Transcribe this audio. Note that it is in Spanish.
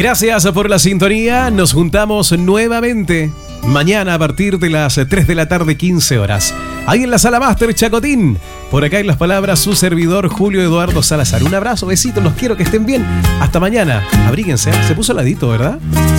Gracias por la sintonía. Nos juntamos nuevamente mañana a partir de las 3 de la tarde, 15 horas. Ahí en la Sala Máster Chacotín. Por acá en las palabras su servidor Julio Eduardo Salazar. Un abrazo, besitos, los quiero, que estén bien. Hasta mañana. Abríguense. Se puso heladito, ¿verdad?